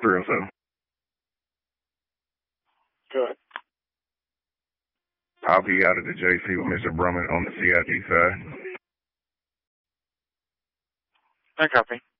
real soon. Good. I'll be out at the JC with Mr. Brummett on the CIT side. I copy.